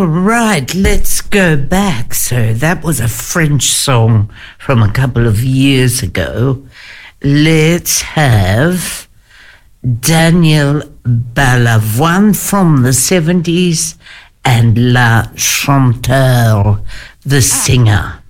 All right, let's go back. So that was a French song from a couple of years ago. Let's have Daniel Balavoine from the 70s and La Chanteuse, the singer.